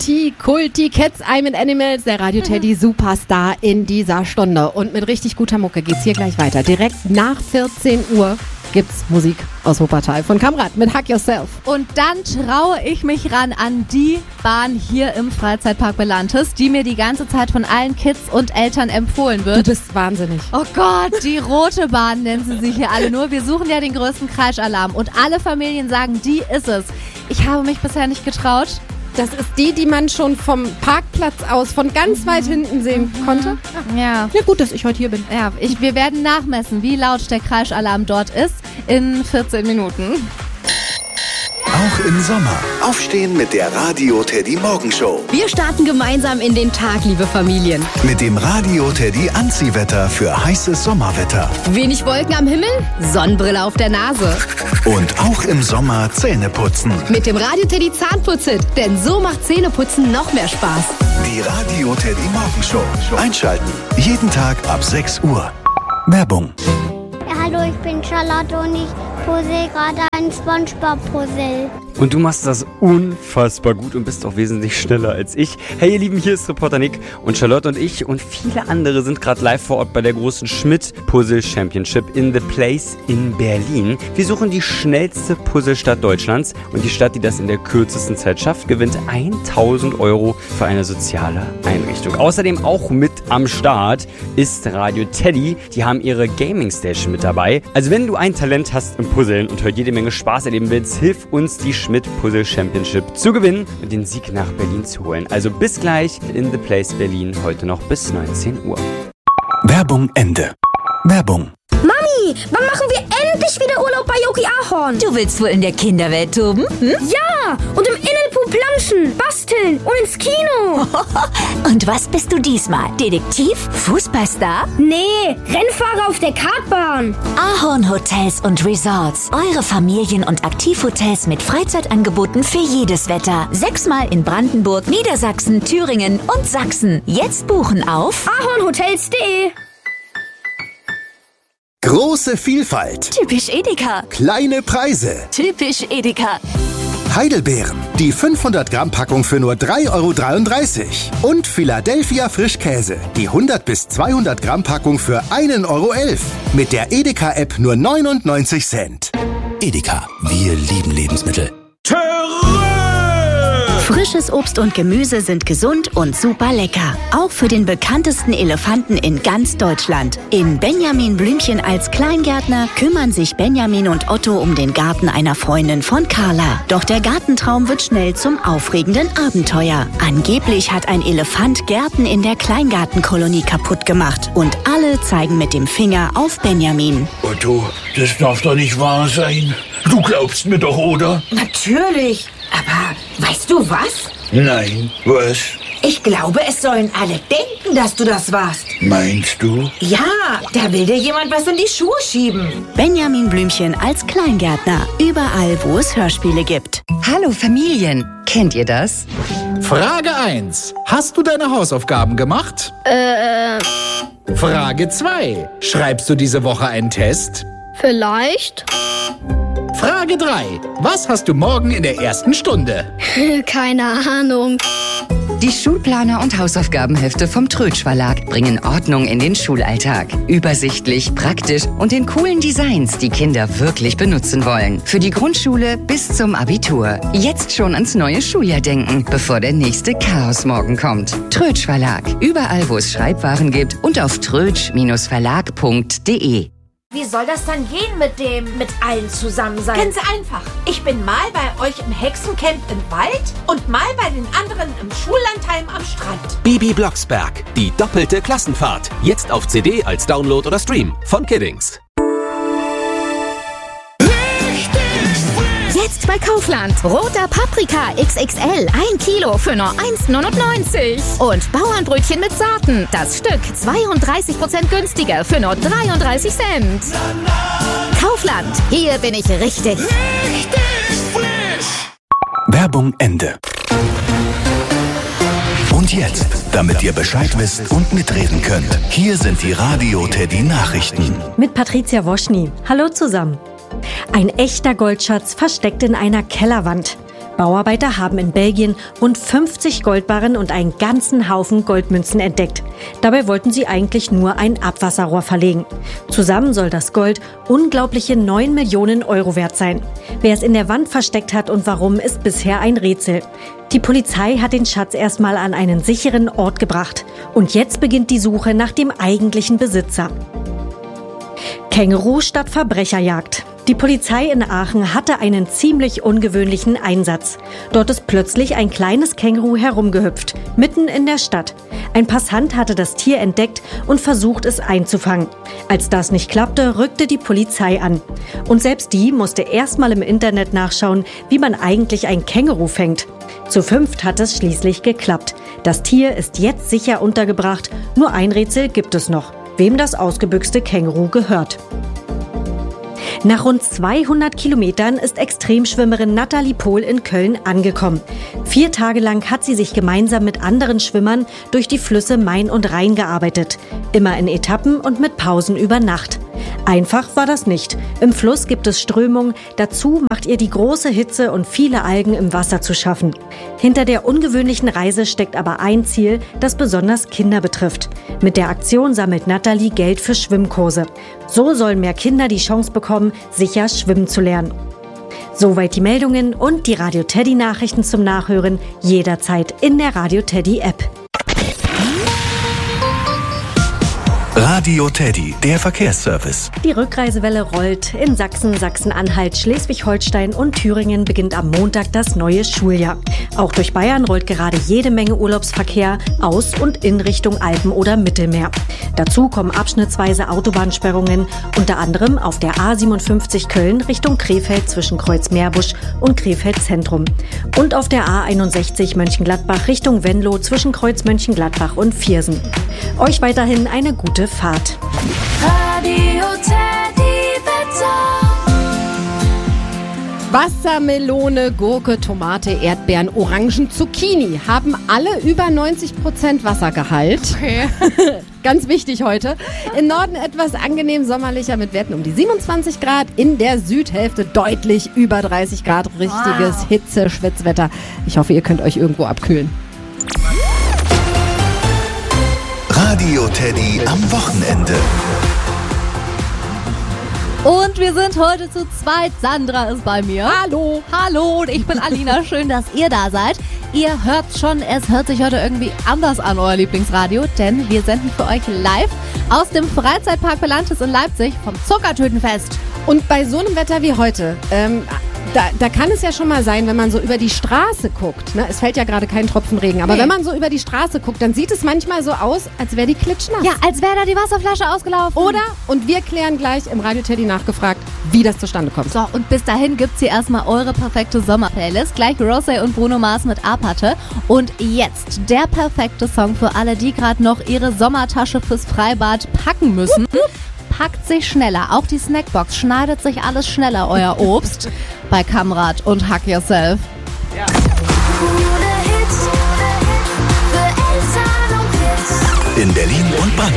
Kulti, Cats, I'm in Animals, der Radio Teddy Superstar in dieser Stunde. Und mit richtig guter Mucke geht's hier gleich weiter. Direkt nach 14 Uhr gibt's Musik aus Wuppertal von Kamrat mit Hug Yourself. Und dann traue ich mich ran an die Bahn hier im Freizeitpark Belantes, die mir die ganze Zeit von allen Kids und Eltern empfohlen wird. Du bist wahnsinnig. Oh Gott, die rote Bahn nennen sie sich hier alle nur. Wir suchen ja den größten Kreischalarm und alle Familien sagen, die ist es. Ich habe mich bisher nicht getraut. Das ist die man schon vom Parkplatz aus von ganz weit hinten sehen konnte. Ja. Ja, gut, dass ich heute hier bin. Ja, wir werden nachmessen, wie laut der Kreischalarm dort ist in 14 Minuten. Auch im Sommer. Aufstehen mit der Radio Teddy Morgenshow. Wir starten gemeinsam in den Tag, liebe Familien. Mit dem Radio Teddy Anziehwetter für heißes Sommerwetter. Wenig Wolken am Himmel, Sonnenbrille auf der Nase. Und auch im Sommer Zähne putzen. Mit dem Radio Teddy Zahnputz-Hit, denn so macht Zähneputzen noch mehr Spaß. Die Radio Teddy Morgenshow. Einschalten. Jeden Tag ab 6 Uhr. Werbung. Ja, hallo, ich bin Charlotte und ich puzzle gerade ein SpongeBob-Puzzle. Und du machst das unfassbar gut und bist auch wesentlich schneller als ich. Hey ihr Lieben, hier ist Reporter Nick und Charlotte und ich und viele andere sind gerade live vor Ort bei der großen Schmidt Puzzle Championship in The Place in Berlin. Wir suchen die schnellste Puzzlestadt Deutschlands und die Stadt, die das in der kürzesten Zeit schafft, gewinnt 1.000 € für eine soziale Einrichtung. Außerdem auch mit am Start ist Radio Teddy. Die haben ihre Gaming Station mit dabei. Also wenn du ein Talent hast im Puzzeln und heute jede Menge Spaß erleben willst, hilf uns die Schmidt Puzzle Championship zu gewinnen und den Sieg nach Berlin zu holen. Also bis gleich in The Place Berlin, heute noch bis 19 Uhr. Werbung Ende. Werbung. Mami, wann machen wir endlich wieder Urlaub bei Yogi Ahorn? Du willst wohl in der Kinderwelt toben? Ja, und im Innenpool planschen, basteln und ins Kino. Und was bist du diesmal? Detektiv? Fußballstar? Nee, Rennfahrer auf der Kartbahn. Ahorn Hotels und Resorts. Eure Familien- und Aktivhotels mit Freizeitangeboten für jedes Wetter. 6-mal in Brandenburg, Niedersachsen, Thüringen und Sachsen. Jetzt buchen auf ahornhotels.de. Große Vielfalt. Typisch Edeka. Kleine Preise. Typisch Edeka. Heidelbeeren. Die 500 Gramm Packung für nur 3,33 €. Und Philadelphia Frischkäse. Die 100 bis 200 Gramm Packung für 1,11 €. Mit der Edeka-App nur 99 Cent. Edeka. Wir lieben Lebensmittel. Frisches Obst und Gemüse sind gesund und super lecker. Auch für den bekanntesten Elefanten in ganz Deutschland. In Benjamin Blümchen als Kleingärtner kümmern sich Benjamin und Otto um den Garten einer Freundin von Carla. Doch der Gartentraum wird schnell zum aufregenden Abenteuer. Angeblich hat ein Elefant Gärten in der Kleingartenkolonie kaputt gemacht. Und alle zeigen mit dem Finger auf Benjamin. Otto, das darf doch nicht wahr sein. Du glaubst mir doch, oder? Natürlich. Aber weißt du was? Nein, was? Ich glaube, es sollen alle denken, dass du das warst. Meinst du? Ja, da will dir jemand was in die Schuhe schieben. Benjamin Blümchen als Kleingärtner. Überall, wo es Hörspiele gibt. Hallo Familien, kennt ihr das? Frage 1. Hast du deine Hausaufgaben gemacht? Frage 2. Schreibst du diese Woche einen Test? Vielleicht. Frage 3. Was hast du morgen in der ersten Stunde? Keine Ahnung. Die Schulplaner und Hausaufgabenhefte vom Trötsch Verlag bringen Ordnung in den Schulalltag. Übersichtlich, praktisch und in coolen Designs, die Kinder wirklich benutzen wollen. Für die Grundschule bis zum Abitur. Jetzt schon ans neue Schuljahr denken, bevor der nächste Chaosmorgen kommt. Trötsch Verlag. Überall, wo es Schreibwaren gibt und auf trötsch-verlag.de. Wie soll das dann gehen mit allen zusammen sein? Ganz einfach. Ich bin mal bei euch im Hexencamp im Wald und mal bei den anderen im Schullandheim am Strand. Bibi Blocksberg, die doppelte Klassenfahrt. Jetzt auf CD als Download oder Stream von Kiddings. Jetzt bei Kaufland. Roter Paprika XXL. 1 Kilo für nur 1,99 €. Und Bauernbrötchen mit Sorten. Das Stück 32% günstiger für nur 33 Cent. Kaufland. Hier bin ich richtig. Werbung Ende. Und jetzt, damit ihr Bescheid wisst und mitreden könnt, hier sind die Radio Teddy Nachrichten. Mit Patricia Woschny. Hallo zusammen. Ein echter Goldschatz versteckt in einer Kellerwand. Bauarbeiter haben in Belgien rund 50 Goldbarren und einen ganzen Haufen Goldmünzen entdeckt. Dabei wollten sie eigentlich nur ein Abwasserrohr verlegen. Zusammen soll das Gold unglaubliche 9 Millionen Euro wert sein. Wer es in der Wand versteckt hat und warum, ist bisher ein Rätsel. Die Polizei hat den Schatz erstmal an einen sicheren Ort gebracht. Und jetzt beginnt die Suche nach dem eigentlichen Besitzer. Känguru statt Verbrecherjagd. Die Polizei in Aachen hatte einen ziemlich ungewöhnlichen Einsatz. Dort ist plötzlich ein kleines Känguru herumgehüpft, mitten in der Stadt. Ein Passant hatte das Tier entdeckt und versucht, es einzufangen. Als das nicht klappte, rückte die Polizei an. Und selbst die musste erstmal im Internet nachschauen, wie man eigentlich ein Känguru fängt. Zu 5 hat es schließlich geklappt. Das Tier ist jetzt sicher untergebracht. Nur ein Rätsel gibt es noch: wem das ausgebüxte Känguru gehört. Nach rund 200 Kilometern ist Extremschwimmerin Nathalie Pohl in Köln angekommen. 4 Tage lang hat sie sich gemeinsam mit anderen Schwimmern durch die Flüsse Main und Rhein gearbeitet. Immer in Etappen und mit Pausen über Nacht. Einfach war das nicht. Im Fluss gibt es Strömung. Dazu macht ihr die große Hitze und viele Algen im Wasser zu schaffen. Hinter der ungewöhnlichen Reise steckt aber ein Ziel, das besonders Kinder betrifft. Mit der Aktion sammelt Nathalie Geld für Schwimmkurse. So sollen mehr Kinder die Chance bekommen, sicher schwimmen zu lernen. Soweit die Meldungen und die Radio Teddy Nachrichten zum Nachhören jederzeit in der Radio Teddy App. Radio Teddy, der Verkehrsservice. Die Rückreisewelle rollt. In Sachsen, Sachsen-Anhalt, Schleswig-Holstein und Thüringen beginnt am Montag das neue Schuljahr. Auch durch Bayern rollt gerade jede Menge Urlaubsverkehr aus und in Richtung Alpen oder Mittelmeer. Dazu kommen abschnittsweise Autobahnsperrungen, unter anderem auf der A57 Köln Richtung Krefeld zwischen Kreuz-Meerbusch und Krefeld Zentrum. Und auf der A61 Mönchengladbach Richtung Venlo zwischen Kreuz Mönchengladbach und Viersen. Euch weiterhin eine gute Fahrt. Radio Teddy Wetter. Wassermelone, Gurke, Tomate, Erdbeeren, Orangen, Zucchini haben alle über 90% Wassergehalt. Okay. Ganz wichtig heute. Im Norden etwas angenehm sommerlicher mit Werten um die 27 Grad. In der Südhälfte deutlich über 30 Grad. Richtiges Hitze-Schwitzwetter. Ich hoffe, ihr könnt euch irgendwo abkühlen. Radio Teddy am Wochenende. Und wir sind heute zu zweit. Sandra ist bei mir. Hallo. Hallo, und ich bin Alina. Schön, dass ihr da seid. Ihr hört schon, es hört sich heute irgendwie anders an, euer Lieblingsradio, denn wir senden für euch live aus dem Freizeitpark Belantis in Leipzig vom Zuckertütenfest. Und bei so einem Wetter wie heute, da kann es ja schon mal sein, wenn man so über die Straße guckt, ne? Es fällt ja gerade kein Tropfen Regen, aber wenn man so über die Straße guckt, dann sieht es manchmal so aus, als wäre die klitschnass. Ja, als wäre da die Wasserflasche ausgelaufen. Oder? Und wir klären gleich im Radio Teddy nachgefragt, wie das zustande kommt. So, und bis dahin gibt's hier erstmal eure perfekte Sommerplaylist. Gleich Rosé und Bruno Mars mit Apathe. Und jetzt der perfekte Song für alle, die gerade noch ihre Sommertasche fürs Freibad packen müssen. Packt sich schneller. Auch die Snackbox schneidet sich alles schneller, euer Obst. Bei Kamrat und Hack Yourself. Ja. In Berlin und Brandenburg.